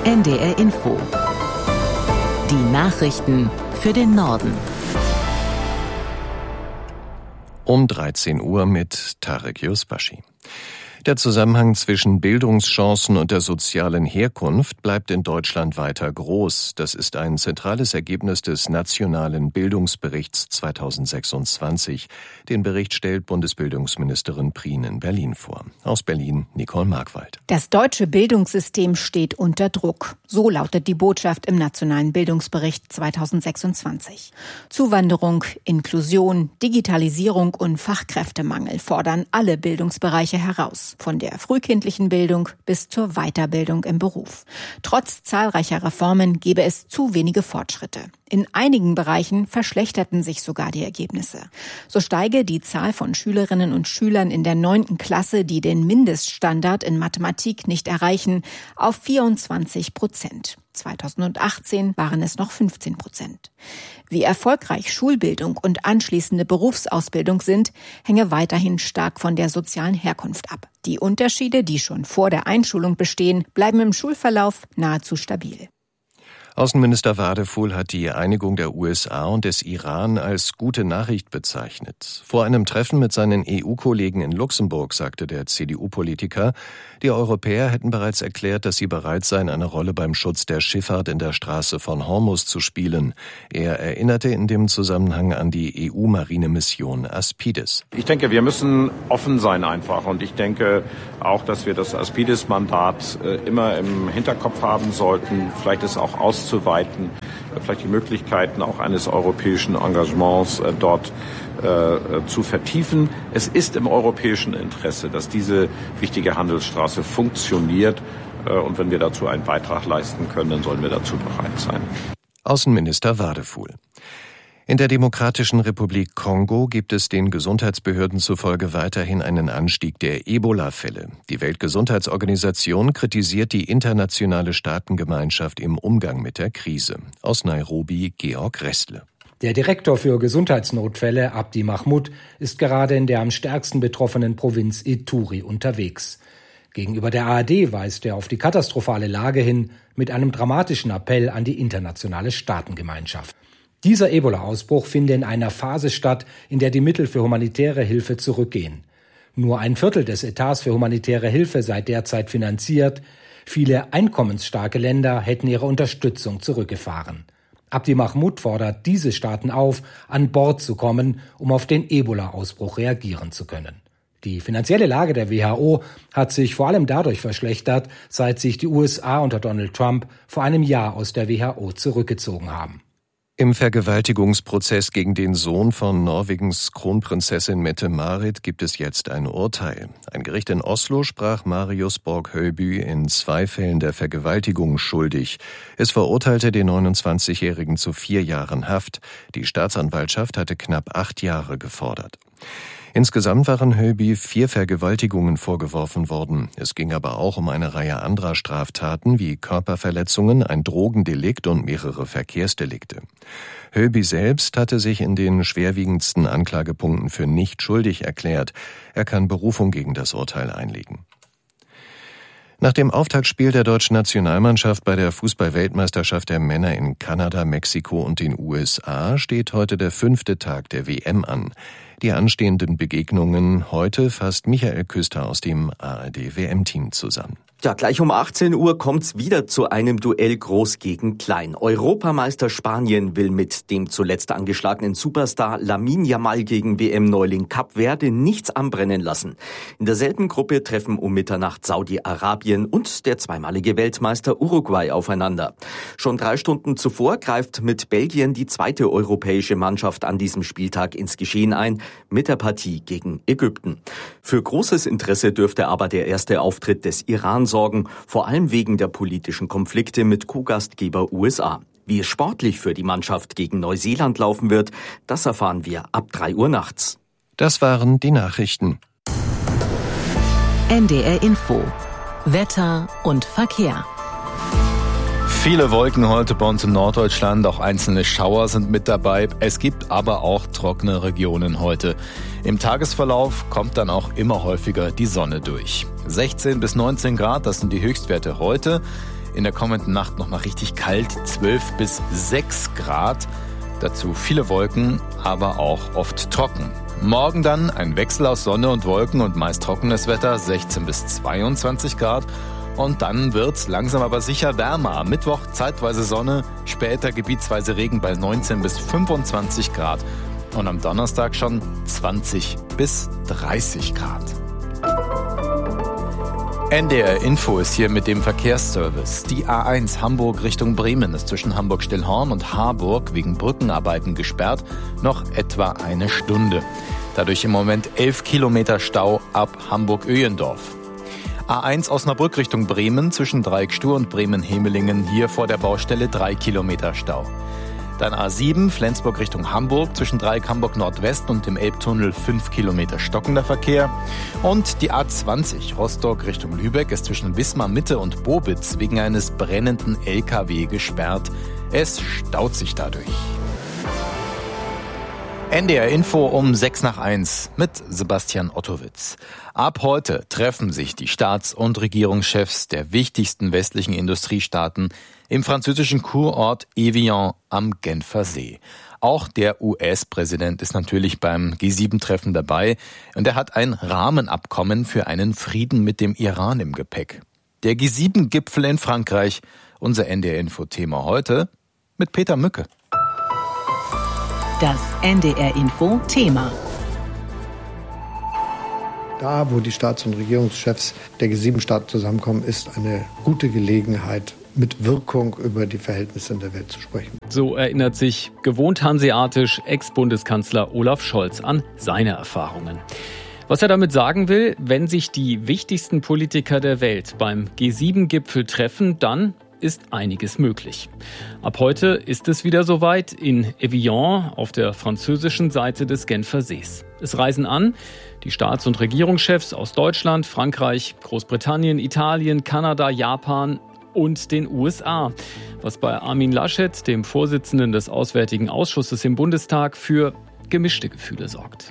NDR Info. Die Nachrichten für den Norden. Um 13 Uhr mit Tarek Yusbashi. Der Zusammenhang zwischen Bildungschancen und der sozialen Herkunft bleibt in Deutschland weiter groß. Das ist ein zentrales Ergebnis des Nationalen Bildungsberichts 2026. Den Bericht stellt Bundesbildungsministerin Prien in Berlin vor. Aus Berlin Nicole Markwald. Das deutsche Bildungssystem steht unter Druck. So lautet die Botschaft im Nationalen Bildungsbericht 2026. Zuwanderung, Inklusion, Digitalisierung und Fachkräftemangel fordern alle Bildungsbereiche heraus. Von der frühkindlichen Bildung bis zur Weiterbildung im Beruf. Trotz zahlreicher Reformen gebe es zu wenige Fortschritte. In einigen Bereichen verschlechterten sich sogar die Ergebnisse. So steige die Zahl von Schülerinnen und Schülern in der 9. Klasse, die den Mindeststandard in Mathematik nicht erreichen, auf 24%. 2018 waren es noch 15%. Wie erfolgreich Schulbildung und anschließende Berufsausbildung sind, hänge weiterhin stark von der sozialen Herkunft ab. Die Unterschiede, die schon vor der Einschulung bestehen, bleiben im Schulverlauf nahezu stabil. Außenminister Wadefuhl hat die Einigung der USA und des Iran als gute Nachricht bezeichnet. Vor einem Treffen mit seinen EU-Kollegen in Luxemburg sagte der CDU-Politiker, die Europäer hätten bereits erklärt, dass sie bereit seien, eine Rolle beim Schutz der Schifffahrt in der Straße von Hormuz zu spielen. Er erinnerte in dem Zusammenhang an die EU-Marinemission Aspides. Ich denke, wir müssen offen sein einfach. Und ich denke auch, dass wir das Aspides-Mandat immer im Hinterkopf haben sollten. Vielleicht ist auch auszuweiten, vielleicht die Möglichkeiten auch eines europäischen Engagements dort zu vertiefen. Es ist im europäischen Interesse, dass diese wichtige Handelsstraße funktioniert. Und wenn wir dazu einen Beitrag leisten können, dann sollen wir dazu bereit sein. Außenminister Wadefuhl. In der Demokratischen Republik Kongo gibt es den Gesundheitsbehörden zufolge weiterhin einen Anstieg der Ebola-Fälle. Die Weltgesundheitsorganisation kritisiert die internationale Staatengemeinschaft im Umgang mit der Krise. Aus Nairobi Georg Restle. Der Direktor für Gesundheitsnotfälle, Abdi Mahmoud, ist gerade in der am stärksten betroffenen Provinz Ituri unterwegs. Gegenüber der ARD weist er auf die katastrophale Lage hin mit einem dramatischen Appell an die internationale Staatengemeinschaft. Dieser Ebola-Ausbruch finde in einer Phase statt, in der die Mittel für humanitäre Hilfe zurückgehen. Nur ein Viertel des Etats für humanitäre Hilfe sei derzeit finanziert. Viele einkommensstarke Länder hätten ihre Unterstützung zurückgefahren. Abdi Mahmoud fordert diese Staaten auf, an Bord zu kommen, um auf den Ebola-Ausbruch reagieren zu können. Die finanzielle Lage der WHO hat sich vor allem dadurch verschlechtert, seit sich die USA unter Donald Trump vor einem Jahr aus der WHO zurückgezogen haben. Im Vergewaltigungsprozess gegen den Sohn von Norwegens Kronprinzessin Mette-Marit gibt es jetzt ein Urteil. Ein Gericht in Oslo sprach Marius Borg-Høiby in 2 Fällen der Vergewaltigung schuldig. Es verurteilte den 29-Jährigen zu 4 Jahren Haft. Die Staatsanwaltschaft hatte knapp 8 Jahre gefordert. Insgesamt waren Høiby 4 Vergewaltigungen vorgeworfen worden. Es ging aber auch um eine Reihe anderer Straftaten wie Körperverletzungen, ein Drogendelikt und mehrere Verkehrsdelikte. Høiby selbst hatte sich in den schwerwiegendsten Anklagepunkten für nicht schuldig erklärt. Er kann Berufung gegen das Urteil einlegen. Nach dem Auftaktspiel der deutschen Nationalmannschaft bei der Fußball-Weltmeisterschaft der Männer in Kanada, Mexiko und den USA steht heute der 5. Tag der WM an. Die anstehenden Begegnungen heute fasst Michael Küster aus dem ARD-WM-Team zusammen. Ja, gleich um 18 Uhr kommt's wieder zu einem Duell Groß gegen Klein. Europameister Spanien will mit dem zuletzt angeschlagenen Superstar Lamine Yamal gegen WM-Neuling Kap Verde nichts anbrennen lassen. In derselben Gruppe treffen um Mitternacht Saudi-Arabien und der zweimalige Weltmeister Uruguay aufeinander. Schon 3 Stunden zuvor greift mit Belgien die zweite europäische Mannschaft an diesem Spieltag ins Geschehen ein, mit der Partie gegen Ägypten. Für großes Interesse dürfte aber der erste Auftritt des Iran sorgen, vor allem wegen der politischen Konflikte mit Co-Gastgeber USA. Wie es sportlich für die Mannschaft gegen Neuseeland laufen wird, das erfahren wir ab 3 Uhr nachts. Das waren die Nachrichten. NDR Info. Wetter und Verkehr. Viele Wolken heute bei uns in Norddeutschland, auch einzelne Schauer sind mit dabei. Es gibt aber auch trockene Regionen heute. Im Tagesverlauf kommt dann auch immer häufiger die Sonne durch. 16 bis 19 Grad, das sind die Höchstwerte heute. in der kommenden Nacht noch mal richtig kalt, 12 bis 6 Grad. Dazu viele Wolken, aber auch oft trocken. Morgen dann ein Wechsel aus Sonne und Wolken und meist trockenes Wetter, 16 bis 22 Grad. Und dann wird's langsam aber sicher wärmer. Am Mittwoch zeitweise Sonne, später gebietsweise Regen bei 19 bis 25 Grad. Und am Donnerstag schon 20 bis 30 Grad. NDR Info ist hier mit dem Verkehrsservice. Die A1 Hamburg Richtung Bremen ist zwischen Hamburg-Stillhorn und Harburg wegen Brückenarbeiten gesperrt. Noch etwa eine Stunde. Dadurch im Moment 11 Kilometer Stau ab Hamburg-Öhendorf. A1 Osnabrück Richtung Bremen zwischen Dreieckstuhr und Bremen-Hemelingen. Hier vor der Baustelle 3 Kilometer Stau. Dann A7 Flensburg Richtung Hamburg zwischen Dreieck Hamburg Nordwest und dem Elbtunnel 5 Kilometer stockender Verkehr. Und die A20 Rostock Richtung Lübeck ist zwischen Wismar Mitte und Bobitz wegen eines brennenden LKW gesperrt. Es staut sich dadurch. NDR Info um 6:01 mit Sebastian Ottowitz. Ab heute treffen sich die Staats- und Regierungschefs der wichtigsten westlichen Industriestaaten im französischen Kurort Evian am Genfer See. Auch der US-Präsident ist natürlich beim G7-Treffen dabei und er hat ein Rahmenabkommen für einen Frieden mit dem Iran im Gepäck. Der G7-Gipfel in Frankreich, unser NDR-Info-Thema heute mit Peter Mücke. Das NDR-Info-Thema. Da, wo die Staats- und Regierungschefs der G7-Staaten zusammenkommen, ist eine gute Gelegenheit, mit Wirkung über die Verhältnisse in der Welt zu sprechen. So erinnert sich gewohnt hanseatisch Ex-Bundeskanzler Olaf Scholz an seine Erfahrungen. Was er damit sagen will, wenn sich die wichtigsten Politiker der Welt beim G7-Gipfel treffen, dann ist einiges möglich. Ab heute ist es wieder soweit in Evian auf der französischen Seite des Genfer Sees. Es reisen an die Staats- und Regierungschefs aus Deutschland, Frankreich, Großbritannien, Italien, Kanada, Japan und den USA, was bei Armin Laschet, dem Vorsitzenden des Auswärtigen Ausschusses im Bundestag, für gemischte Gefühle sorgt.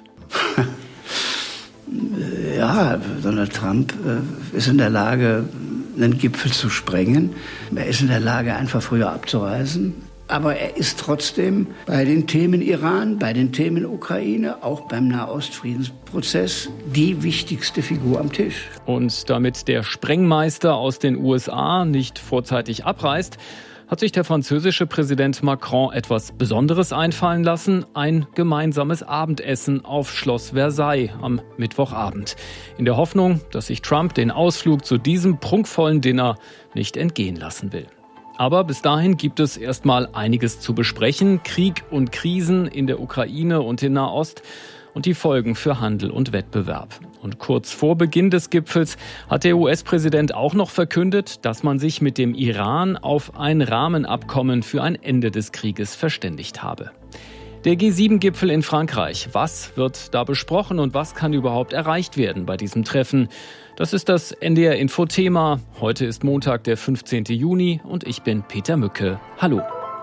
Ja, Donald Trump ist in der Lage, einen Gipfel zu sprengen. Er ist in der Lage, einfach früher abzureisen. Aber er ist trotzdem bei den Themen Iran, bei den Themen Ukraine, auch beim Nahostfriedensprozess die wichtigste Figur am Tisch. Und damit der Sprengmeister aus den USA nicht vorzeitig abreist, hat sich der französische Präsident Macron etwas Besonderes einfallen lassen: ein gemeinsames Abendessen auf Schloss Versailles am Mittwochabend. In der Hoffnung, dass sich Trump den Ausflug zu diesem prunkvollen Dinner nicht entgehen lassen will. Aber bis dahin gibt es erstmal einiges zu besprechen: Krieg und Krisen in der Ukraine und in Nahost und die Folgen für Handel und Wettbewerb. Und kurz vor Beginn des Gipfels hat der US-Präsident auch noch verkündet, dass man sich mit dem Iran auf ein Rahmenabkommen für ein Ende des Krieges verständigt habe. Der G7-Gipfel in Frankreich. Was wird da besprochen und was kann überhaupt erreicht werden bei diesem Treffen? Das ist das NDR-Info-Thema. Heute ist Montag, der 15. Juni und ich bin Peter Mücke. Hallo.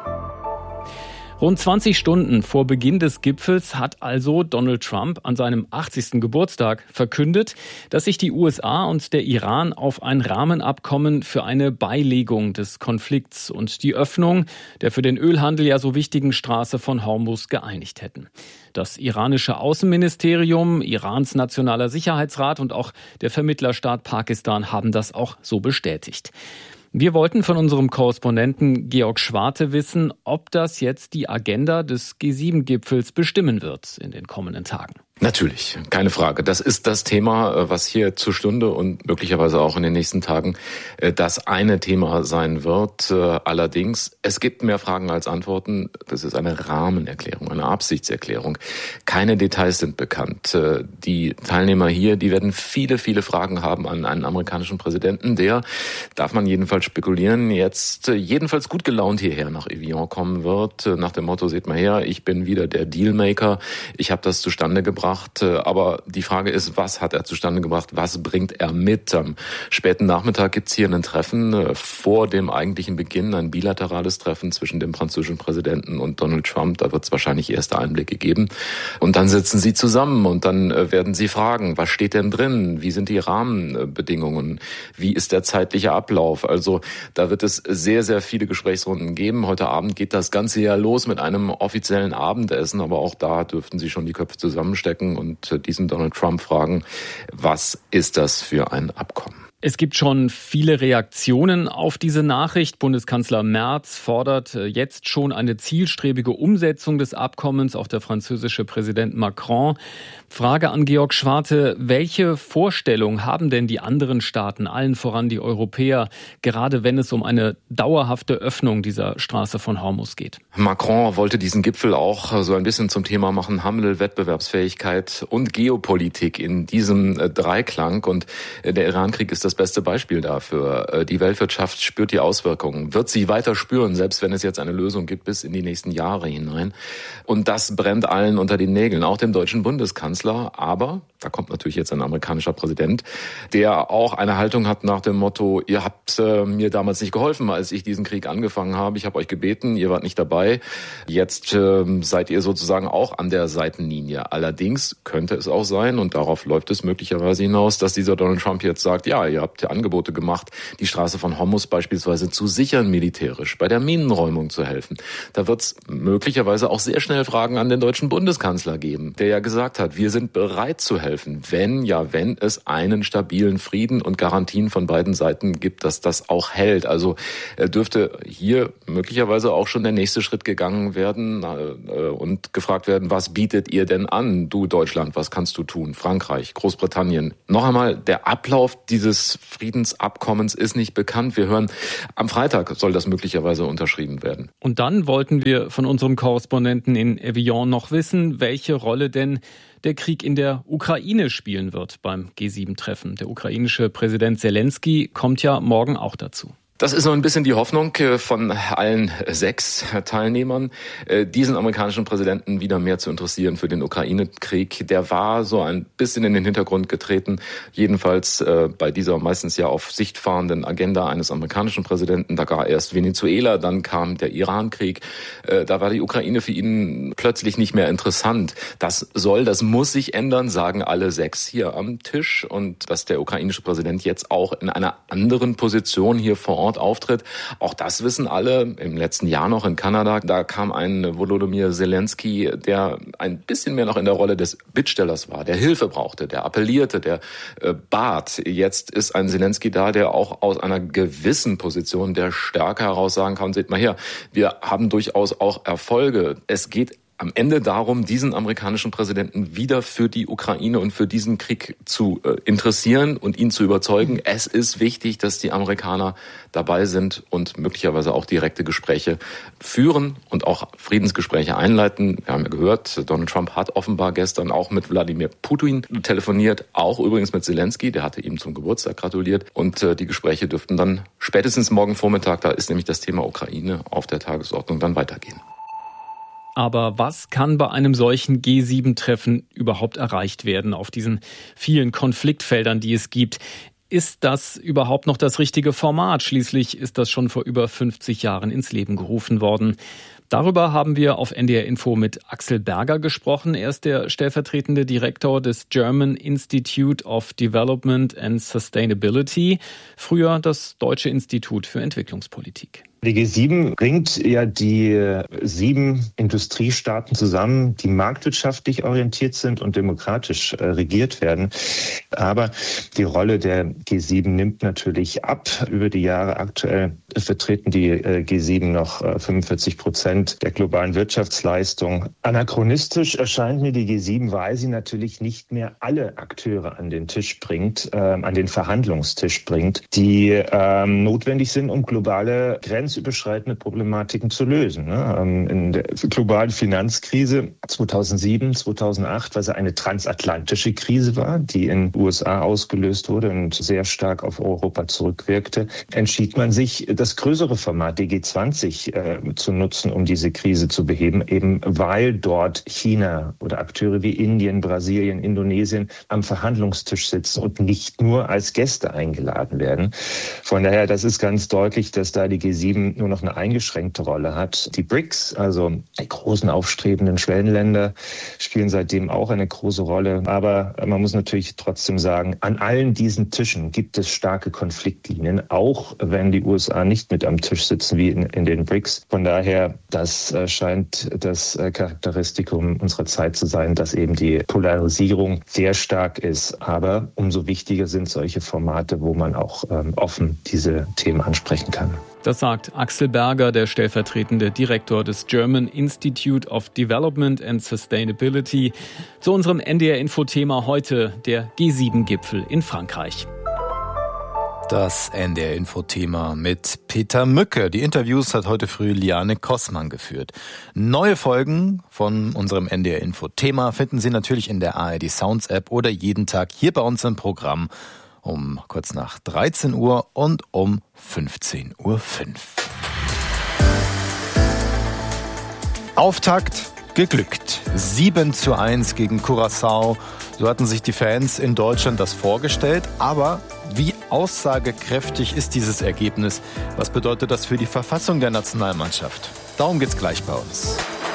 Rund 20 Stunden vor Beginn des Gipfels hat also Donald Trump an seinem 80. Geburtstag verkündet, dass sich die USA und der Iran auf ein Rahmenabkommen für eine Beilegung des Konflikts und die Öffnung der für den Ölhandel ja so wichtigen Straße von Hormuz geeinigt hätten. Das iranische Außenministerium, Irans Nationaler Sicherheitsrat und auch der Vermittlerstaat Pakistan haben das auch so bestätigt. Wir wollten von unserem Korrespondenten Georg Schwarte wissen, ob das jetzt die Agenda des G7-Gipfels bestimmen wird in den kommenden Tagen. Natürlich, keine Frage. Das ist das Thema, was hier zur Stunde und möglicherweise auch in den nächsten Tagen das eine Thema sein wird. Allerdings, es gibt mehr Fragen als Antworten. Das ist eine Rahmenerklärung, eine Absichtserklärung. Keine Details sind bekannt. Die Teilnehmer hier, die werden viele, viele Fragen haben an einen amerikanischen Präsidenten, der, darf man jedenfalls spekulieren, jetzt jedenfalls gut gelaunt hierher nach Evian kommen wird. Nach dem Motto, seht mal her, ich bin wieder der Dealmaker. Ich habe das zustande gebracht. gebracht. Aber die Frage ist, was hat er zustande gebracht? Was bringt er mit? Am späten Nachmittag gibt's hier ein Treffen vor dem eigentlichen Beginn, ein bilaterales Treffen zwischen dem französischen Präsidenten und Donald Trump. Da wird es wahrscheinlich erste Einblicke geben. Und dann sitzen sie zusammen und dann werden sie fragen, was steht denn drin? Wie sind die Rahmenbedingungen? Wie ist der zeitliche Ablauf? Also da wird es sehr, sehr viele Gesprächsrunden geben. Heute Abend geht das Ganze ja los mit einem offiziellen Abendessen, aber auch da dürften sie schon die Köpfe zusammenstecken und diesen Donald Trump fragen, was ist das für ein Abkommen? Es gibt schon viele Reaktionen auf diese Nachricht. Bundeskanzler Merz fordert jetzt schon eine zielstrebige Umsetzung des Abkommens, auch der französische Präsident Macron. Frage an Georg Schwarte, welche Vorstellung haben denn die anderen Staaten, allen voran die Europäer, gerade wenn es um eine dauerhafte Öffnung dieser Straße von Hormuz geht? Macron wollte diesen Gipfel auch so ein bisschen zum Thema machen, Handel, Wettbewerbsfähigkeit und Geopolitik in diesem Dreiklang. Und der Irankrieg ist das beste Beispiel dafür. Die Weltwirtschaft spürt die Auswirkungen, wird sie weiter spüren, selbst wenn es jetzt eine Lösung gibt bis in die nächsten Jahre hinein. Und das brennt allen unter den Nägeln, auch dem deutschen Bundeskanzler. Aber da kommt natürlich jetzt ein amerikanischer Präsident, der auch eine Haltung hat nach dem Motto, ihr habt mir damals nicht geholfen, als ich diesen Krieg angefangen habe. Ich habe euch gebeten, ihr wart nicht dabei. Jetzt seid ihr sozusagen auch an der Seitenlinie. Allerdings könnte es auch sein, und darauf läuft es möglicherweise hinaus, dass dieser Donald Trump jetzt sagt, ja, ihr habt ja Angebote gemacht, die Straße von Hormuz beispielsweise zu sichern militärisch, bei der Minenräumung zu helfen. Da wird es möglicherweise auch sehr schnell Fragen an den deutschen Bundeskanzler geben, der ja gesagt hat, wir sind bereit zu helfen, wenn es einen stabilen Frieden und Garantien von beiden Seiten gibt, dass das auch hält. Also dürfte hier möglicherweise auch schon der nächste Schritt gegangen werden und gefragt werden, was bietet ihr denn an? Du Deutschland, was kannst du tun? Frankreich, Großbritannien. Noch einmal, der Ablauf dieses Friedensabkommens ist nicht bekannt. Wir hören, am Freitag soll das möglicherweise unterschrieben werden. Und dann wollten wir von unserem Korrespondenten in Evian noch wissen, welche Rolle denn der Krieg in der Ukraine spielen wird beim G7-Treffen. Der ukrainische Präsident Zelensky kommt ja morgen auch dazu. Das ist so ein bisschen die Hoffnung von allen 6 Teilnehmern, diesen amerikanischen Präsidenten wieder mehr zu interessieren für den Ukraine-Krieg. Der war so ein bisschen in den Hintergrund getreten, jedenfalls bei dieser meistens ja auf Sicht fahrenden Agenda eines amerikanischen Präsidenten. Da war erst Venezuela, dann kam der Iran-Krieg. Da war die Ukraine für ihn plötzlich nicht mehr interessant. Das muss sich ändern, sagen alle 6 hier am Tisch. Und dass der ukrainische Präsident jetzt auch in einer anderen Position hier vor Ort auftritt. Auch das wissen alle. Im letzten Jahr noch in Kanada, da kam ein Volodymyr Zelensky, der ein bisschen mehr noch in der Rolle des Bittstellers war, der Hilfe brauchte, der appellierte, der bat. Jetzt ist ein Zelensky da, der auch aus einer gewissen Position der Stärke heraus sagen kann, seht mal her, wir haben durchaus auch Erfolge. Es geht am Ende darum, diesen amerikanischen Präsidenten wieder für die Ukraine und für diesen Krieg zu interessieren und ihn zu überzeugen. Es ist wichtig, dass die Amerikaner dabei sind und möglicherweise auch direkte Gespräche führen und auch Friedensgespräche einleiten. Wir haben ja gehört, Donald Trump hat offenbar gestern auch mit Wladimir Putin telefoniert, auch übrigens mit Zelensky, der hatte ihm zum Geburtstag gratuliert. Und die Gespräche dürften dann spätestens morgen Vormittag, da ist nämlich das Thema Ukraine auf der Tagesordnung, dann weitergehen. Aber was kann bei einem solchen G7-Treffen überhaupt erreicht werden auf diesen vielen Konfliktfeldern, die es gibt? Ist das überhaupt noch das richtige Format? Schließlich ist das schon vor über 50 Jahren ins Leben gerufen worden. Darüber haben wir auf NDR Info mit Axel Berger gesprochen. Er ist der stellvertretende Direktor des German Institute of Development and Sustainability, früher das Deutsche Institut für Entwicklungspolitik. Die G7 bringt ja die 7 Industriestaaten zusammen, die marktwirtschaftlich orientiert sind und demokratisch regiert werden. Aber die Rolle der G7 nimmt natürlich ab über die Jahre. Aktuell vertreten die G7 noch 45% der globalen Wirtschaftsleistung. Anachronistisch erscheint mir die G7, weil sie natürlich nicht mehr alle Akteure an den Tisch bringt, an den Verhandlungstisch bringt, die notwendig sind, um globale Grenzen grenzüberschreitende Problematiken zu lösen. In der globalen Finanzkrise 2007, 2008, was eine transatlantische Krise war, die in den USA ausgelöst wurde und sehr stark auf Europa zurückwirkte, entschied man sich, das größere Format, die G20, zu nutzen, um diese Krise zu beheben, eben weil dort China oder Akteure wie Indien, Brasilien, Indonesien am Verhandlungstisch sitzen und nicht nur als Gäste eingeladen werden. Von daher, das ist ganz deutlich, dass da die G7 nur noch eine eingeschränkte Rolle hat. Die BRICS, also die großen aufstrebenden Schwellenländer, spielen seitdem auch eine große Rolle. Aber man muss natürlich trotzdem sagen, an allen diesen Tischen gibt es starke Konfliktlinien, auch wenn die USA nicht mit am Tisch sitzen wie in den BRICS. Von daher, das scheint das Charakteristikum unserer Zeit zu sein, dass eben die Polarisierung sehr stark ist. Aber umso wichtiger sind solche Formate, wo man auch offen diese Themen ansprechen kann. Das sagt Axel Berger, der stellvertretende Direktor des German Institute of Development and Sustainability. Zu unserem NDR-Info-Thema heute, der G7-Gipfel in Frankreich. Das NDR-Info-Thema mit Peter Mücke. Die Interviews hat heute früh Liane Kossmann geführt. Neue Folgen von unserem NDR-Info-Thema finden Sie natürlich in der ARD Sounds-App oder jeden Tag hier bei uns im Programm um kurz nach 13 Uhr und um 15.05 Uhr. Auftakt geglückt. 7:1 gegen Curaçao. So hatten sich die Fans in Deutschland das vorgestellt. Aber wie aussagekräftig ist dieses Ergebnis? Was bedeutet das für die Verfassung der Nationalmannschaft? Darum geht's gleich bei uns.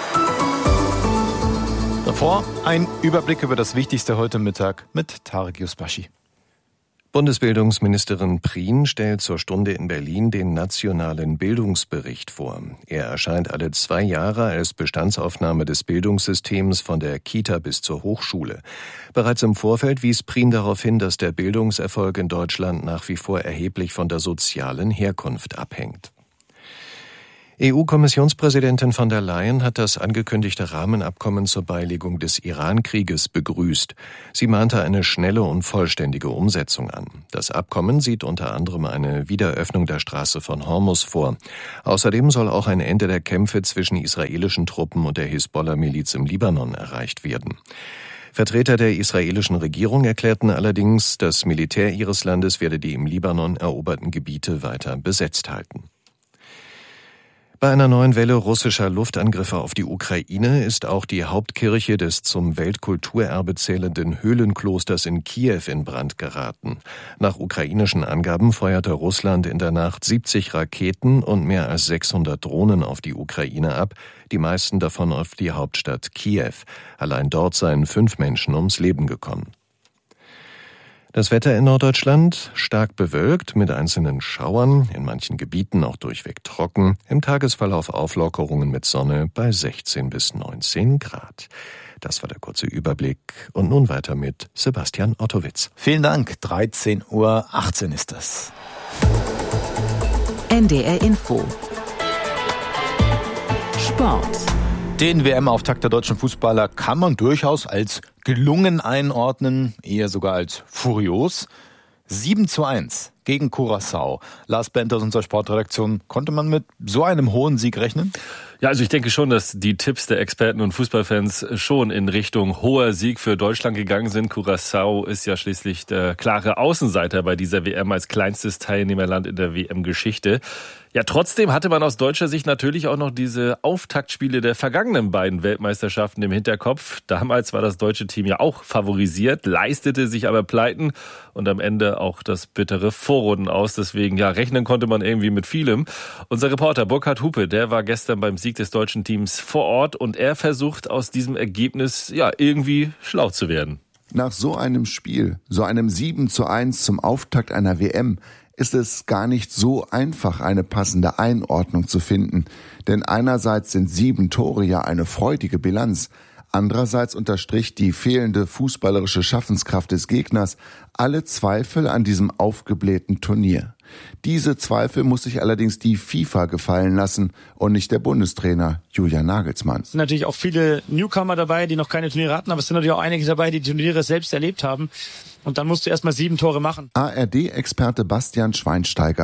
Davor ein Überblick über das Wichtigste heute Mittag mit Tarek Yusbashi. Bundesbildungsministerin Prien stellt zur Stunde in Berlin den nationalen Bildungsbericht vor. Er erscheint alle 2 Jahre als Bestandsaufnahme des Bildungssystems von der Kita bis zur Hochschule. Bereits im Vorfeld wies Prien darauf hin, dass der Bildungserfolg in Deutschland nach wie vor erheblich von der sozialen Herkunft abhängt. EU-Kommissionspräsidentin von der Leyen hat das angekündigte Rahmenabkommen zur Beilegung des Iran-Krieges begrüßt. Sie mahnte eine schnelle und vollständige Umsetzung an. Das Abkommen sieht unter anderem eine Wiederöffnung der Straße von Hormuz vor. Außerdem soll auch ein Ende der Kämpfe zwischen israelischen Truppen und der Hisbollah-Miliz im Libanon erreicht werden. Vertreter der israelischen Regierung erklärten allerdings, das Militär ihres Landes werde die im Libanon eroberten Gebiete weiter besetzt halten. Bei einer neuen Welle russischer Luftangriffe auf die Ukraine ist auch die Hauptkirche des zum Weltkulturerbe zählenden Höhlenklosters in Kiew in Brand geraten. Nach ukrainischen Angaben feuerte Russland in der Nacht 70 Raketen und mehr als 600 Drohnen auf die Ukraine ab, die meisten davon auf die Hauptstadt Kiew. Allein dort seien 5 Menschen ums Leben gekommen. Das Wetter in Norddeutschland stark bewölkt mit einzelnen Schauern, in manchen Gebieten auch durchweg trocken, im Tagesverlauf Auflockerungen mit Sonne bei 16 bis 19 Grad. Das war der kurze Überblick und nun weiter mit Sebastian Ottowitz. Vielen Dank, 13:18 Uhr ist das. NDR Info. Sport. Den WM-Auftakt der deutschen Fußballer kann man durchaus als gelungen einordnen, eher sogar als furios. 7:1 gegen Curaçao. Lars Bent aus unserer Sportredaktion, konnte man mit so einem hohen Sieg rechnen? Ja, also ich denke schon, dass die Tipps der Experten und Fußballfans schon in Richtung hoher Sieg für Deutschland gegangen sind. Curaçao ist ja schließlich der klare Außenseiter bei dieser WM als kleinstes Teilnehmerland in der WM-Geschichte. Ja, trotzdem hatte man aus deutscher Sicht natürlich auch noch diese Auftaktspiele der vergangenen beiden Weltmeisterschaften im Hinterkopf. Damals war das deutsche Team ja auch favorisiert, leistete sich aber Pleiten und am Ende auch das bittere Vorrunden aus. Deswegen, ja, rechnen konnte man irgendwie mit vielem. Unser Reporter Burkhard Hupe, der war gestern beim Sieg des deutschen Teams vor Ort und er versucht aus diesem Ergebnis ja irgendwie schlau zu werden. Nach so einem Spiel, so einem 7:1 zum Auftakt einer WM, ist es gar nicht so einfach, eine passende Einordnung zu finden. Denn einerseits sind 7 Tore ja eine freudige Bilanz. Andererseits unterstrich die fehlende fußballerische Schaffenskraft des Gegners alle Zweifel an diesem aufgeblähten Turnier. Diese Zweifel muss sich allerdings die FIFA gefallen lassen und nicht der Bundestrainer Julian Nagelsmann. Es sind natürlich auch viele Newcomer dabei, die noch keine Turniere hatten, aber es sind natürlich auch einige dabei, die Turniere selbst erlebt haben. Und dann musst du erstmal 7 Tore machen. ARD-Experte Bastian Schweinsteiger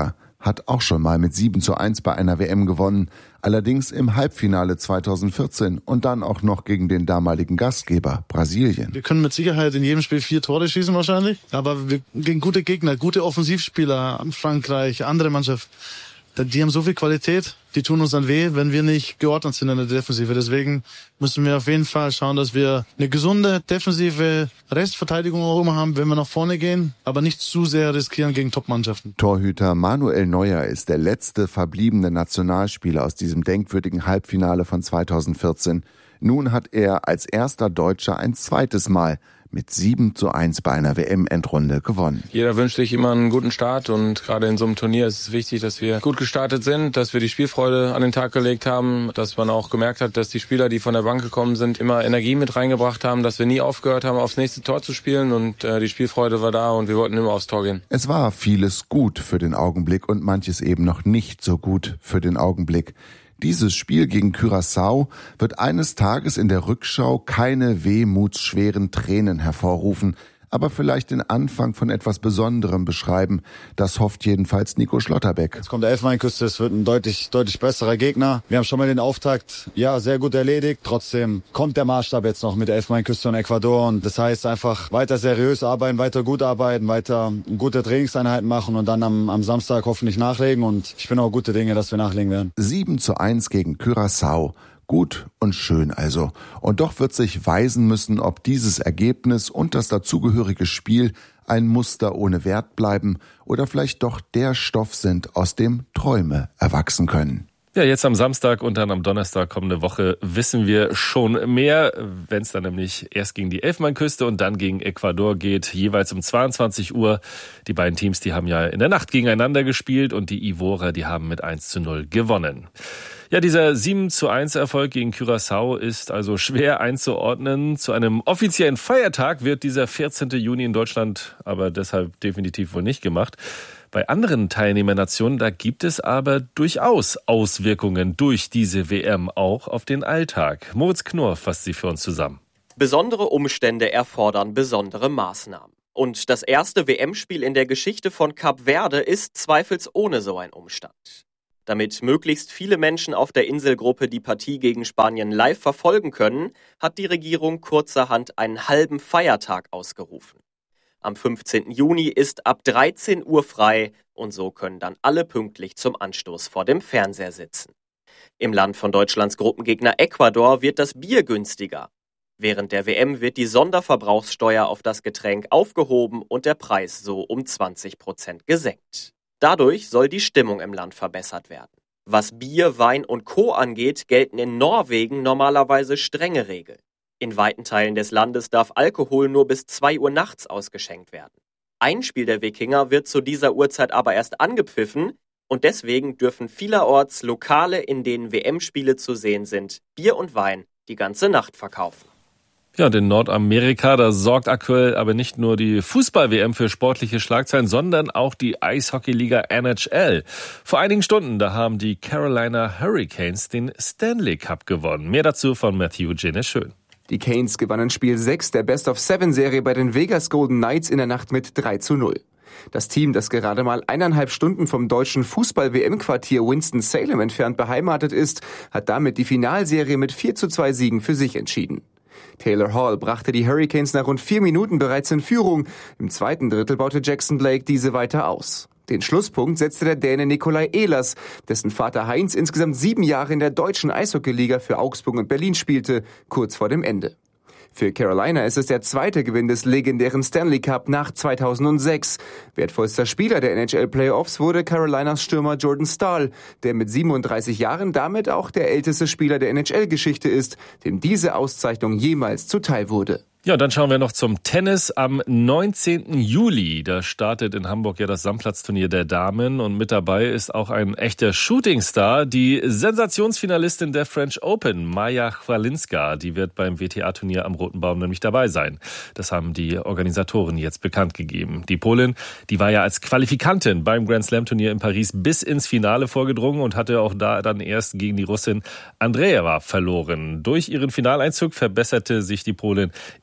hat auch schon mal mit 7:1 bei einer WM gewonnen, allerdings im Halbfinale 2014 und dann auch noch gegen den damaligen Gastgeber Brasilien. Wir können mit Sicherheit in jedem Spiel 4 Tore schießen wahrscheinlich, aber gegen gute Gegner, gute Offensivspieler, Frankreich, andere Mannschaft, die haben so viel Qualität, die tun uns dann weh, wenn wir nicht geordnet sind in der Defensive. Deswegen müssen wir auf jeden Fall schauen, dass wir eine gesunde defensive Restverteidigung auch immer haben, wenn wir nach vorne gehen, aber nicht zu sehr riskieren gegen Top-Mannschaften. Torhüter Manuel Neuer ist der letzte verbliebene Nationalspieler aus diesem denkwürdigen Halbfinale von 2014. Nun hat er als erster Deutscher ein zweites Mal mit 7:1 bei einer WM-Endrunde gewonnen. Jeder wünscht sich immer einen guten Start und gerade in so einem Turnier ist es wichtig, dass wir gut gestartet sind, dass wir die Spielfreude an den Tag gelegt haben, dass man auch gemerkt hat, dass die Spieler, die von der Bank gekommen sind, immer Energie mit reingebracht haben, dass wir nie aufgehört haben, aufs nächste Tor zu spielen und die Spielfreude war da und wir wollten immer aufs Tor gehen. Es war vieles gut für den Augenblick und manches eben noch nicht so gut für den Augenblick. Dieses Spiel gegen Curaçao wird eines Tages in der Rückschau keine wehmutsschweren Tränen hervorrufen, aber vielleicht den Anfang von etwas Besonderem beschreiben. Das hofft jedenfalls Nico Schlotterbeck. Jetzt kommt der Elfenbeinküste, es wird ein deutlich besserer Gegner. Wir haben schon mal den Auftakt sehr gut erledigt. Trotzdem kommt der Maßstab jetzt noch mit der Elfenbeinküste und Ecuador. Und das heißt einfach weiter seriös arbeiten, weiter gut arbeiten, weiter gute Trainingseinheiten machen und dann am Samstag hoffentlich nachlegen. Und ich bin auch gute Dinge, dass wir nachlegen werden. 7:1 gegen Curaçao. Gut und schön also. Und doch wird sich weisen müssen, ob dieses Ergebnis und das dazugehörige Spiel ein Muster ohne Wert bleiben oder vielleicht doch der Stoff sind, aus dem Träume erwachsen können. Ja, jetzt am Samstag und dann am Donnerstag kommende Woche wissen wir schon mehr, wenn es dann nämlich erst gegen die Elfenbeinküste und dann gegen Ecuador geht, jeweils um 22 Uhr. Die beiden Teams, die haben ja in der Nacht gegeneinander gespielt und die Ivorer, die haben mit 1:0 gewonnen. Ja, dieser 7:1 Erfolg gegen Curaçao ist also schwer einzuordnen. Zu einem offiziellen Feiertag wird dieser 14. Juni in Deutschland aber deshalb definitiv wohl nicht gemacht. Bei anderen Teilnehmernationen, da gibt es aber durchaus Auswirkungen durch diese WM auch auf den Alltag. Moritz Knorr fasst sie für uns zusammen. Besondere Umstände erfordern besondere Maßnahmen. Und das erste WM-Spiel in der Geschichte von Kap Verde ist zweifelsohne so ein Umstand. Damit möglichst viele Menschen auf der Inselgruppe die Partie gegen Spanien live verfolgen können, hat die Regierung kurzerhand einen halben Feiertag ausgerufen. Am 15. Juni ist ab 13 Uhr frei und so können dann alle pünktlich zum Anstoß vor dem Fernseher sitzen. Im Land von Deutschlands Gruppengegner Ecuador wird das Bier günstiger. Während der WM wird die Sonderverbrauchssteuer auf das Getränk aufgehoben und der Preis so um 20% gesenkt. Dadurch soll die Stimmung im Land verbessert werden. Was Bier, Wein und Co. angeht, gelten in Norwegen normalerweise strenge Regeln. In weiten Teilen des Landes darf Alkohol nur bis 2 Uhr nachts ausgeschenkt werden. Ein Spiel der Wikinger wird zu dieser Uhrzeit aber erst angepfiffen und deswegen dürfen vielerorts Lokale, in denen WM-Spiele zu sehen sind, Bier und Wein die ganze Nacht verkaufen. Ja, und in Nordamerika, da sorgt aktuell aber nicht nur die Fußball-WM für sportliche Schlagzeilen, sondern auch die Eishockeyliga NHL. Vor einigen Stunden, da haben die Carolina Hurricanes den Stanley Cup gewonnen. Mehr dazu von Matthew Jene-Schön. Die Canes gewannen Spiel 6 der Best-of-7-Serie bei den Vegas Golden Knights in der Nacht mit 3:0. Das Team, das gerade mal 1,5 Stunden vom deutschen Fußball-WM-Quartier Winston-Salem entfernt beheimatet ist, hat damit die Finalserie mit 4:2 Siegen für sich entschieden. Taylor Hall brachte die Hurricanes nach rund 4 Minuten bereits in Führung. Im zweiten Drittel baute Jackson Blake diese weiter aus. Den Schlusspunkt setzte der Däne Nikolai Ehlers, dessen Vater Heinz insgesamt 7 Jahre in der deutschen Eishockeyliga für Augsburg und Berlin spielte, kurz vor dem Ende. Für Carolina ist es der zweite Gewinn des legendären Stanley Cup nach 2006. Wertvollster Spieler der NHL-Playoffs wurde Carolinas Stürmer Jordan Staal, der mit 37 Jahren damit auch der älteste Spieler der NHL-Geschichte ist, dem diese Auszeichnung jemals zuteil wurde. Ja, dann schauen wir noch zum Tennis. Am 19. Juli, da startet in Hamburg ja das Sandplatzturnier der Damen und mit dabei ist auch ein echter Shootingstar, die Sensationsfinalistin der French Open, Maja Chwalinska. Die wird beim WTA-Turnier am Roten Baum nämlich dabei sein. Das haben die Organisatoren jetzt bekannt gegeben. Die Polin, die war ja als Qualifikantin beim Grand Slam-Turnier in Paris bis ins Finale vorgedrungen und hatte auch da dann erst gegen die Russin Andreeva verloren. Durch ihren Finaleinzug verbesserte sich die Polin in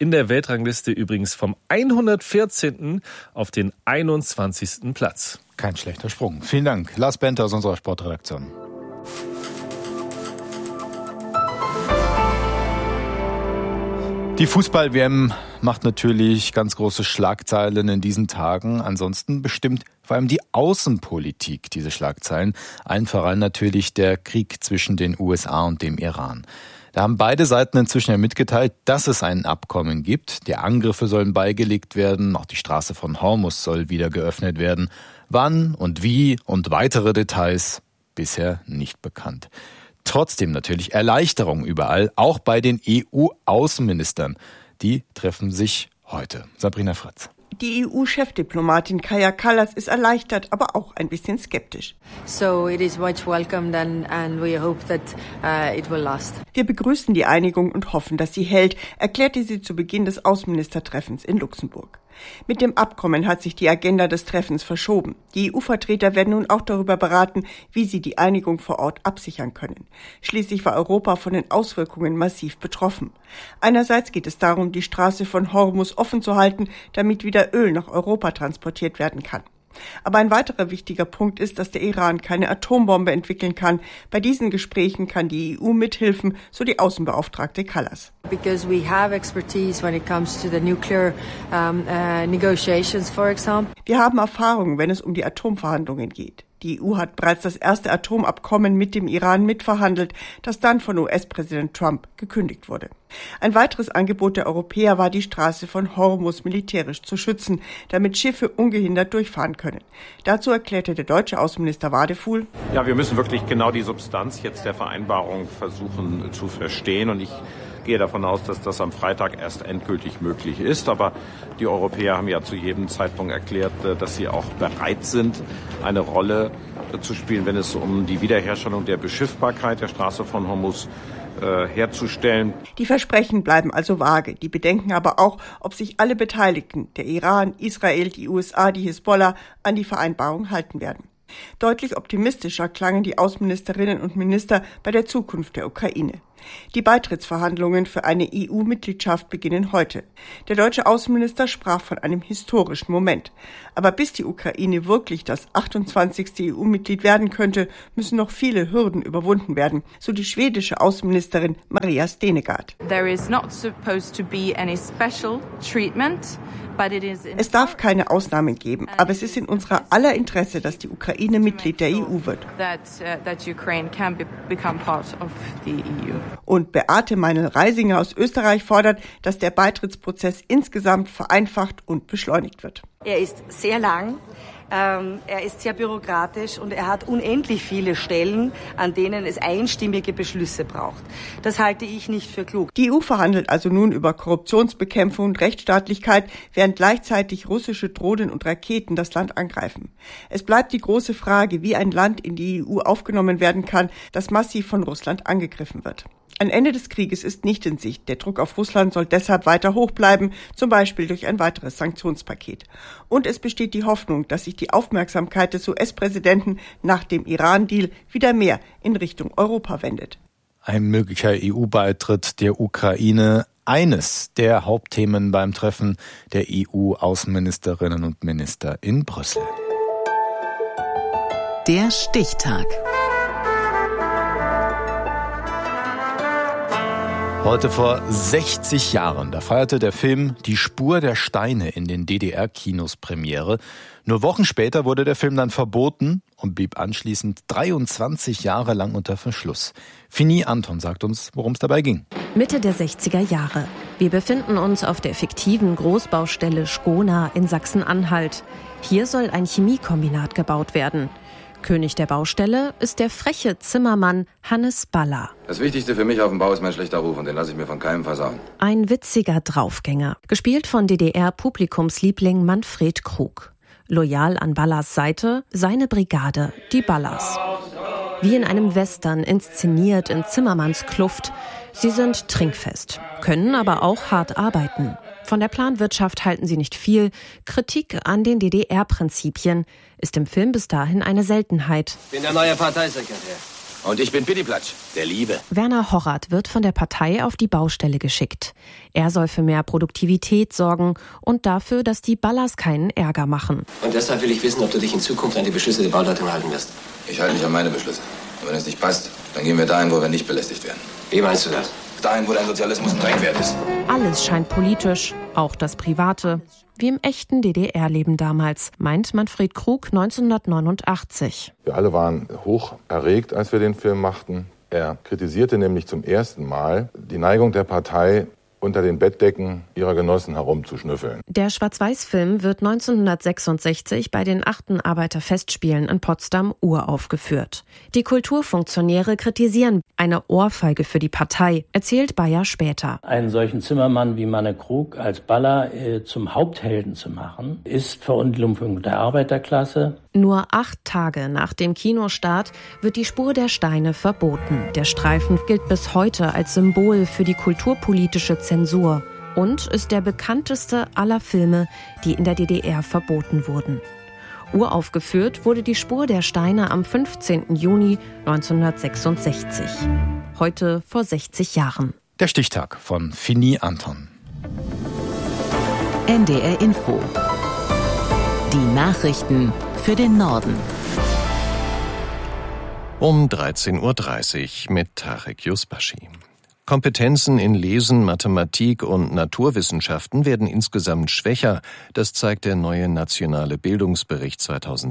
In der Weltrangliste übrigens vom 114. auf den 21. Platz. Kein schlechter Sprung. Vielen Dank. Lars Bente aus unserer Sportredaktion. Die Fußball-WM macht natürlich ganz große Schlagzeilen in diesen Tagen. Ansonsten bestimmt vor allem die Außenpolitik diese Schlagzeilen. Allen voran natürlich der Krieg zwischen den USA und dem Iran. Da haben beide Seiten inzwischen ja mitgeteilt, dass es ein Abkommen gibt. Die Angriffe sollen beigelegt werden. Auch die Straße von Hormuz soll wieder geöffnet werden. Wann und wie und weitere Details bisher nicht bekannt. Trotzdem natürlich Erleichterung überall, auch bei den EU-Außenministern. Die treffen sich heute. Sabrina Fritz. Die EU-Chefdiplomatin Kaja Kallas ist erleichtert, aber auch ein bisschen skeptisch. So it is much welcomed and we hope that it will last. Wir begrüßen die Einigung und hoffen, dass sie hält, erklärte sie zu Beginn des Außenministertreffens in Luxemburg. Mit dem Abkommen hat sich die Agenda des Treffens verschoben. Die EU-Vertreter werden nun auch darüber beraten, wie sie die Einigung vor Ort absichern können. Schließlich war Europa von den Auswirkungen massiv betroffen. Einerseits geht es darum, die Straße von Hormuz offen zu halten, damit wieder Öl nach Europa transportiert werden kann. Aber ein weiterer wichtiger Punkt ist, dass der Iran keine Atombombe entwickeln kann. Bei diesen Gesprächen kann die EU mithelfen, so die Außenbeauftragte Kallas. Because we have expertise when it comes to the nuclear negotiations, for example. Wir haben Erfahrung, wenn es um die Atomverhandlungen geht. Die EU hat bereits das erste Atomabkommen mit dem Iran mitverhandelt, das dann von US-Präsident Trump gekündigt wurde. Ein weiteres Angebot der Europäer war, die Straße von Hormuz militärisch zu schützen, damit Schiffe ungehindert durchfahren können. Dazu erklärte der deutsche Außenminister Wadefuhl: Ja, wir müssen wirklich genau die Substanz jetzt der Vereinbarung versuchen zu verstehen. Und ich gehe davon aus, dass das am Freitag erst endgültig möglich ist. Aber die Europäer haben ja zu jedem Zeitpunkt erklärt, dass sie auch bereit sind, eine Rolle zu spielen, wenn es um die Wiederherstellung der Beschiffbarkeit der Straße von Hormuz herzustellen. Die Versprechen bleiben also vage. Die bedenken aber auch, ob sich alle Beteiligten, der Iran, Israel, die USA, die Hisbollah, an die Vereinbarung halten werden. Deutlich optimistischer klangen die Außenministerinnen und Minister bei der Zukunft der Ukraine. Die Beitrittsverhandlungen für eine EU-Mitgliedschaft beginnen heute. Der deutsche Außenminister sprach von einem historischen Moment. Aber bis die Ukraine wirklich das 28. EU-Mitglied werden könnte, müssen noch viele Hürden überwunden werden, so die schwedische Außenministerin Maria Stenegard. There is not supposed to be any special treatment. Es darf keine Ausnahmen geben, aber es ist in unserer aller Interesse, dass die Ukraine Mitglied der EU wird. Und Beate Meinl-Reisinger aus Österreich fordert, dass der Beitrittsprozess insgesamt vereinfacht und beschleunigt wird. Er ist sehr lang. Er ist sehr bürokratisch und er hat unendlich viele Stellen, an denen es einstimmige Beschlüsse braucht. Das halte ich nicht für klug. Die EU verhandelt also nun über Korruptionsbekämpfung und Rechtsstaatlichkeit, während gleichzeitig russische Drohnen und Raketen das Land angreifen. Es bleibt die große Frage, wie ein Land in die EU aufgenommen werden kann, das massiv von Russland angegriffen wird. Ein Ende des Krieges ist nicht in Sicht. Der Druck auf Russland soll deshalb weiter hoch bleiben, zum Beispiel durch ein weiteres Sanktionspaket. Und es besteht die Hoffnung, dass sich die Aufmerksamkeit des US-Präsidenten nach dem Iran-Deal wieder mehr in Richtung Europa wendet. Ein möglicher EU-Beitritt der Ukraine, eines der Hauptthemen beim Treffen der EU-Außenministerinnen und Minister in Brüssel. Der Stichtag. Heute vor 60 Jahren, da feierte der Film Die Spur der Steine in den DDR-Kinos Premiere. Nur Wochen später wurde der Film dann verboten und blieb anschließend 23 Jahre lang unter Verschluss. Fini Anton sagt uns, worum es dabei ging. Mitte der 60er Jahre. Wir befinden uns auf der fiktiven Großbaustelle Schkona in Sachsen-Anhalt. Hier soll ein Chemiekombinat gebaut werden. König der Baustelle ist der freche Zimmermann Hannes Baller. Das Wichtigste für mich auf dem Bau ist mein schlechter Ruf und den lasse ich mir von keinem versauen. Ein witziger Draufgänger, gespielt von DDR-Publikumsliebling Manfred Krug. Loyal an Ballers Seite seine Brigade, die Ballers. Wie in einem Western inszeniert in Zimmermanns Kluft. Sie sind trinkfest, können aber auch hart arbeiten. Von der Planwirtschaft halten sie nicht viel. Kritik an den DDR-Prinzipien ist im Film bis dahin eine Seltenheit. Ich bin der neue Parteisekretär. Und ich bin Pittiplatsch, der Liebe. Werner Horrath wird von der Partei auf die Baustelle geschickt. Er soll für mehr Produktivität sorgen und dafür, dass die Ballers keinen Ärger machen. Und deshalb will ich wissen, ob du dich in Zukunft an die Beschlüsse der Bauleitung halten wirst. Ich halte mich an meine Beschlüsse. Und wenn es nicht passt, dann gehen wir dahin, wo wir nicht belästigt werden. Wie meinst du das? Dahin, wo dein Sozialismus ein Dreckwert ist. Alles scheint politisch, auch das Private. Wie im echten DDR-Leben damals, meint Manfred Krug 1989. Wir alle waren hoch erregt, als wir den Film machten. Er kritisierte nämlich zum ersten Mal die Neigung der Partei, unter den Bettdecken ihrer Genossen herumzuschnüffeln. Der Schwarz-Weiß-Film wird 1966 bei den 8. Arbeiterfestspielen in Potsdam uraufgeführt. Die Kulturfunktionäre kritisieren eine Ohrfeige für die Partei, erzählt Bayer später. Einen solchen Zimmermann wie Manne Krug als Baller zum Haupthelden zu machen, ist Verunglimpfung der Arbeiterklasse. Nur 8 Tage nach dem Kinostart wird die Spur der Steine verboten. Der Streifen gilt bis heute als Symbol für die kulturpolitische Zensur und ist der bekannteste aller Filme, die in der DDR verboten wurden. Uraufgeführt wurde die Spur der Steine am 15. Juni 1966. Heute vor 60 Jahren. Der Stichtag von Fini Anton. NDR Info. Die Nachrichten für den Norden. Um 13.30 Uhr mit Tarek Yusbashi. Kompetenzen in Lesen, Mathematik und Naturwissenschaften werden insgesamt schwächer. Das zeigt der neue Nationale Bildungsbericht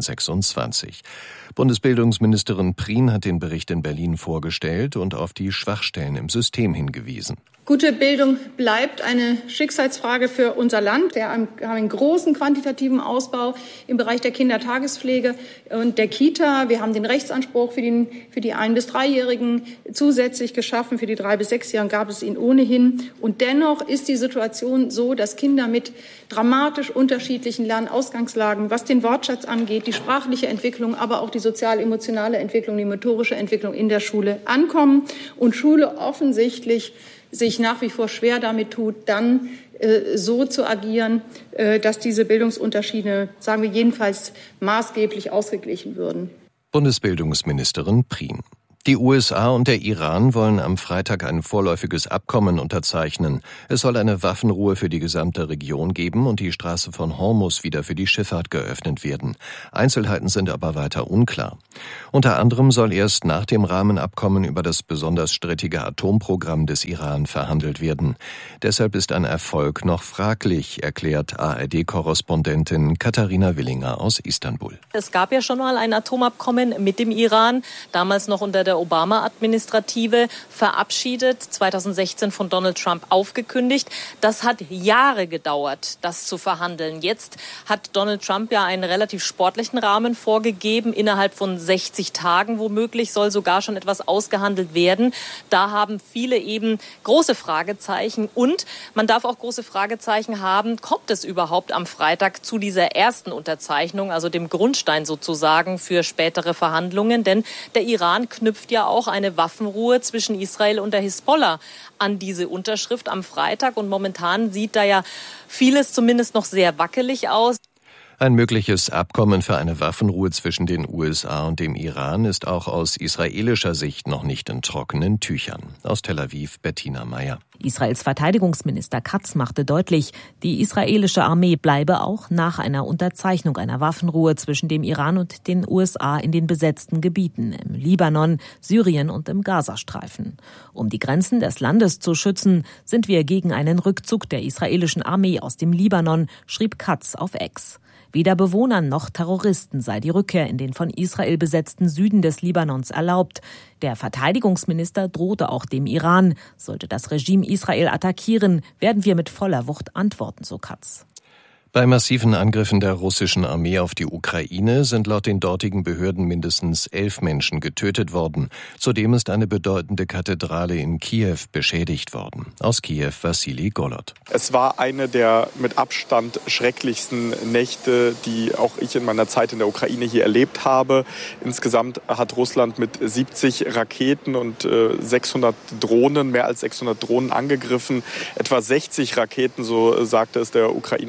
2026. Bundesbildungsministerin Prien hat den Bericht in Berlin vorgestellt und auf die Schwachstellen im System hingewiesen. Gute Bildung bleibt eine Schicksalsfrage für unser Land. Wir haben einen großen quantitativen Ausbau im Bereich der Kindertagespflege und der Kita. Wir haben den Rechtsanspruch für die 1- bis 3-Jährigen zusätzlich geschaffen. Für die 3- bis 6-Jährigen gab es ihn ohnehin. Und dennoch ist die Situation so, dass Kinder mit dramatisch unterschiedlichen Lernausgangslagen, was den Wortschatz angeht, die sprachliche Entwicklung, aber auch die sozial-emotionale Entwicklung, die motorische Entwicklung in der Schule ankommen und Schule offensichtlich sich nach wie vor schwer damit tut, dann so zu agieren, dass diese Bildungsunterschiede, sagen wir jedenfalls, maßgeblich ausgeglichen würden. Bundesbildungsministerin Prien. Die USA und der Iran wollen am Freitag ein vorläufiges Abkommen unterzeichnen. Es soll eine Waffenruhe für die gesamte Region geben und die Straße von Hormuz wieder für die Schifffahrt geöffnet werden. Einzelheiten sind aber weiter unklar. Unter anderem soll erst nach dem Rahmenabkommen über das besonders strittige Atomprogramm des Iran verhandelt werden. Deshalb ist ein Erfolg noch fraglich, erklärt ARD-Korrespondentin Katharina Willinger aus Istanbul. Es gab ja schon mal ein Atomabkommen mit dem Iran, damals noch unter der Obama-Administrative verabschiedet, 2016 von Donald Trump aufgekündigt. Das hat Jahre gedauert, das zu verhandeln. Jetzt hat Donald Trump ja einen relativ sportlichen Rahmen vorgegeben. Innerhalb von 60 Tagen womöglich soll sogar schon etwas ausgehandelt werden. Da haben viele eben große Fragezeichen. Und man darf auch große Fragezeichen haben, kommt es überhaupt am Freitag zu dieser ersten Unterzeichnung, also dem Grundstein sozusagen für spätere Verhandlungen? Denn der Iran knüpft ja auch eine Waffenruhe zwischen Israel und der Hisbollah an diese Unterschrift am Freitag. Und momentan sieht da ja vieles zumindest noch sehr wackelig aus. Ein mögliches Abkommen für eine Waffenruhe zwischen den USA und dem Iran ist auch aus israelischer Sicht noch nicht in trockenen Tüchern. Aus Tel Aviv, Bettina Meyer. Israels Verteidigungsminister Katz machte deutlich, die israelische Armee bleibe auch nach einer Unterzeichnung einer Waffenruhe zwischen dem Iran und den USA in den besetzten Gebieten im Libanon, Syrien und im Gazastreifen. Um die Grenzen des Landes zu schützen, sind wir gegen einen Rückzug der israelischen Armee aus dem Libanon, schrieb Katz auf X. Weder Bewohnern noch Terroristen sei die Rückkehr in den von Israel besetzten Süden des Libanons erlaubt. Der Verteidigungsminister drohte auch dem Iran. Sollte das Regime Israel attackieren, werden wir mit voller Wucht antworten, so Katz. Bei massiven Angriffen der russischen Armee auf die Ukraine sind laut den dortigen Behörden mindestens 11 Menschen getötet worden. Zudem ist eine bedeutende Kathedrale in Kiew beschädigt worden. Aus Kiew, Wassili Golod. Es war eine der mit Abstand schrecklichsten Nächte, die auch ich in meiner Zeit in der Ukraine hier erlebt habe. Insgesamt hat Russland mit 70 Raketen und 600 Drohnen, mehr als 600 Drohnen angegriffen. Etwa 60 Raketen, so sagte es der ukrainische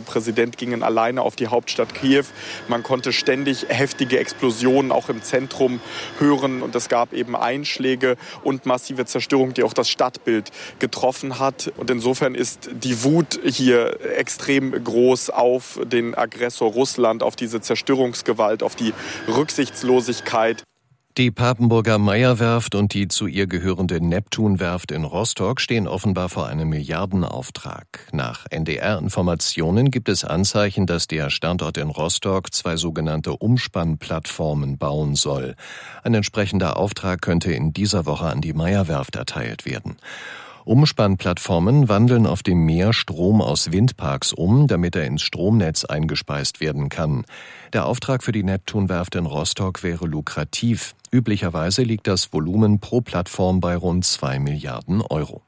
Präsident gingen alleine auf die Hauptstadt Kiew. Man konnte ständig heftige Explosionen auch im Zentrum hören und es gab eben Einschläge und massive Zerstörung, die auch das Stadtbild getroffen hat. Und insofern ist die Wut hier extrem groß auf den Aggressor Russland, auf diese Zerstörungsgewalt, auf die Rücksichtslosigkeit. Die Papenburger Meyer-Werft und die zu ihr gehörende Neptun-Werft in Rostock stehen offenbar vor einem Milliardenauftrag. Nach NDR-Informationen gibt es Anzeichen, dass der Standort in Rostock 2 sogenannte Umspannplattformen bauen soll. Ein entsprechender Auftrag könnte in dieser Woche an die Meyer-Werft erteilt werden. Umspannplattformen wandeln auf dem Meer Strom aus Windparks um, damit er ins Stromnetz eingespeist werden kann. Der Auftrag für die Neptun-Werft in Rostock wäre lukrativ. Üblicherweise liegt das Volumen pro Plattform bei rund 2 Milliarden Euro.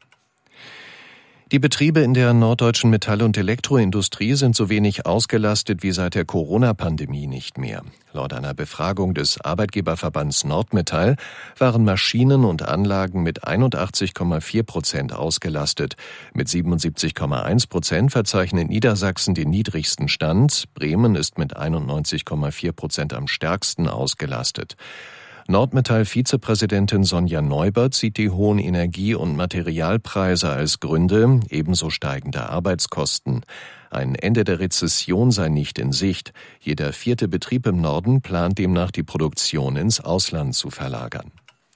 Die Betriebe in der norddeutschen Metall- und Elektroindustrie sind so wenig ausgelastet wie seit der Corona-Pandemie nicht mehr. Laut einer Befragung des Arbeitgeberverbands Nordmetall waren Maschinen und Anlagen mit 81,4% ausgelastet. Mit 77,1% verzeichnet Niedersachsen den niedrigsten Stand. Bremen ist mit 91,4% am stärksten ausgelastet. Nordmetall-Vizepräsidentin Sonja Neubert sieht die hohen Energie- und Materialpreise als Gründe, ebenso steigende Arbeitskosten. Ein Ende der Rezession sei nicht in Sicht. Jeder 4. Betrieb im Norden plant demnach, die Produktion ins Ausland zu verlagern.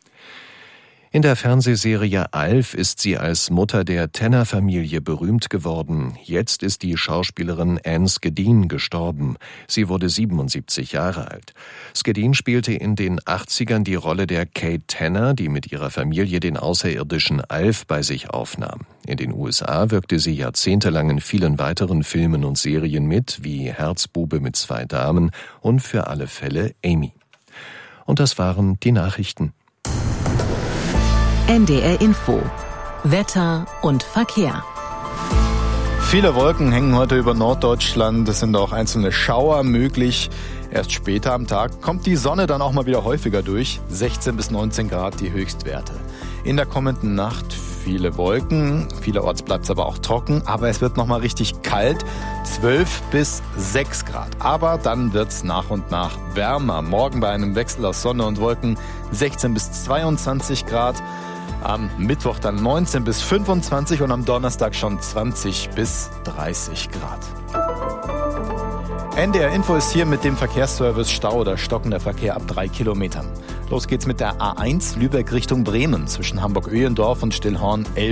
In der Fernsehserie Alf ist sie als Mutter der Tenner-Familie berühmt geworden. Jetzt ist die Schauspielerin Anne Skedin gestorben. Sie wurde 77 Jahre alt. Skedin spielte in den 80ern die Rolle der Kate Tenner, die mit ihrer Familie den außerirdischen Alf bei sich aufnahm. In den USA wirkte sie jahrzehntelang in vielen weiteren Filmen und Serien mit, wie Herzbube mit 2 Damen und Für alle Fälle Amy. Und das waren die Nachrichten. NDR Info. Wetter und Verkehr. Viele Wolken hängen heute über Norddeutschland. Es sind auch einzelne Schauer möglich. Erst später am Tag kommt die Sonne dann auch mal wieder häufiger durch. 16 bis 19 Grad die Höchstwerte. In der kommenden Nacht viele Wolken. Vielerorts bleibt es aber auch trocken. Aber es wird noch mal richtig kalt. 12 bis 6 Grad. Aber dann wird es nach und nach wärmer. Morgen bei einem Wechsel aus Sonne und Wolken 16 bis 22 Grad. Am Mittwoch dann 19 bis 25 und am Donnerstag schon 20 bis 30 Grad. NDR Info ist hier mit dem Verkehrsservice Stau oder stockender Verkehr ab 3 Kilometern. Los geht's mit der A1 Lübeck Richtung Bremen zwischen Hamburg-Öhlendorf und Stillhorn 11